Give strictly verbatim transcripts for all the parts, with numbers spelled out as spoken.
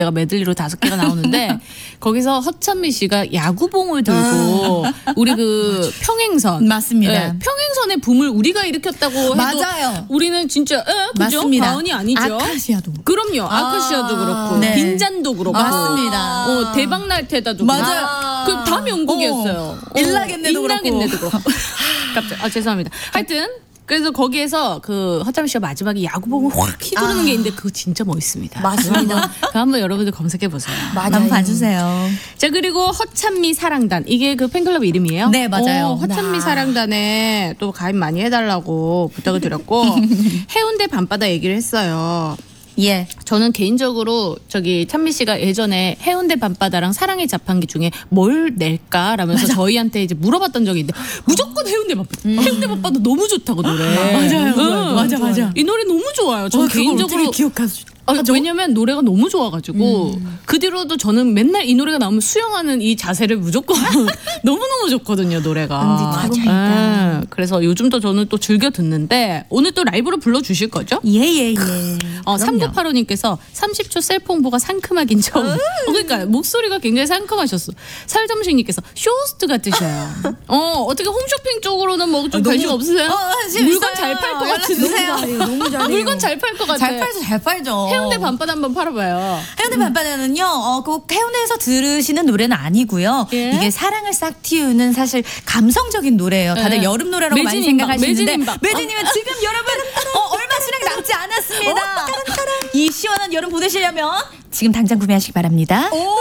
내가 메들리로 다섯 개가 나오는데 거기서 허찬미 씨가 야구봉을 들고 아. 우리 그 평행선 맞습니다. 네, 평행선의 붐을 우리가 일으켰다고 해도 맞아요. 우리는 진짜 에? 그죠? 맞습니다. 과언이 아니죠. 아카시아도 그럼요. 아. 아카시아도 그렇고 네. 빈잔도 그렇고 맞습니다. 어, 대박날테다도 맞아요. 그렇고 그 다 명곡이었어요. 어. 일라겐네도 그렇고. 일라겐네도 그렇고. 갑자기 아 죄송합니다. 하여튼. 그래서 거기에서 그 허찬미 씨가 마지막에 야구봉을 확 휘두르는 아. 게 있는데 그거 진짜 멋있습니다. 맞습니다. 그거 한번 여러분들 검색해 보세요. 한번 봐주세요. 자 그리고 허찬미 사랑단 이게 그 팬클럽 이름이에요? 네 맞아요. 오, 허찬미 나. 사랑단에 또 가입 많이 해달라고 부탁을 드렸고 해운대 밤바다 얘기를 했어요. 예. 저는 개인적으로 저기 찬미 씨가 예전에 해운대 밤바다랑 사랑의 자판기 중에 뭘 낼까라면서 맞아. 저희한테 이제 물어봤던 적이 있는데 무조건 해운대 밤바다. 음. 해운대 밤바다 너무 좋다고 노래. 맞아요. 응. 맞아 맞아. 이 노래 너무 좋아요. 저는 어, 개인적으로 기억하죠. 아, 왜냐면 노래가 너무 좋아가지고 음. 그 뒤로도 저는 맨날 이 노래가 나오면 수영하는 이 자세를 무조건 너무너무 좋거든요 노래가. 맞아요. 네, 그래서 요즘도 저는 또 즐겨 듣는데 오늘 또 라이브로 불러주실 거죠? 예예예. 예, 예. 어, 삼구팔오님께서 삼십 초 셀프 홍보가 상큼하긴 좀. 어, 그러니까 목소리가 굉장히 상큼하셨어. 살점식님께서 쇼호스트 같으셔요. 어 어떻게 홈쇼핑 쪽으로는 뭐 좀 관심 없으세요? 어, 물건 잘 팔 것 같은데. 너무 잘해요. 물건 잘 팔 것 같아. 잘 팔죠 잘 팔죠. 해운대 밤바다 한번 팔아봐요. 해운대 밤바다는요, 어, 꼭 해운대에서 들으시는 노래는 아니고요. 예? 이게 사랑을 싹 틔우는 사실 감성적인 노래예요. 다들 예. 여름 노래라고 매진 많이 임박, 생각하시는데 매진 매진이면 어? 지금 여러분 어, 얼마 수량이 남지 않았습니다. 이 시원한 여름 보내시려면 지금 당장 구매하시기 바랍니다. 오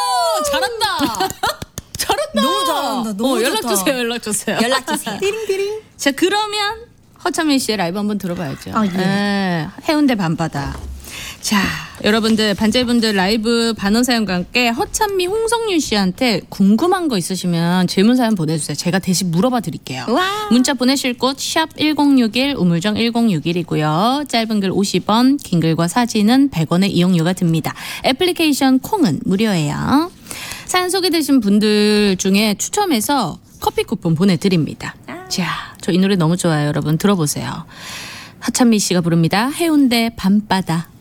잘한다. 잘한다. 너무 잘한다. 너무 어, 연락 좋다. 주세요. 연락 주세요. 연락 주세요. 띠링띠링. 자 그러면 허찬미 씨의 라이브 한번 들어봐야죠. 아, 예. 네, 해운대 밤바다. 자 여러분들 반제분들 라이브 반응 사연과 함께 허찬미 홍성윤 씨한테 궁금한 거 있으시면 질문 사연 보내주세요. 제가 대신 물어봐 드릴게요. 와. 문자 보내실 곳 샵 일공육일 우물정 일공육일이고요. 짧은 글 오십 원 긴 글과 사진은 백 원의 이용료가 듭니다. 애플리케이션 콩은 무료예요. 사연 소개되신 분들 중에 추첨해서 커피 쿠폰 보내드립니다. 아. 자, 저 이 노래 너무 좋아요. 여러분 들어보세요. 허찬미 씨가 부릅니다. 해운대 밤바다.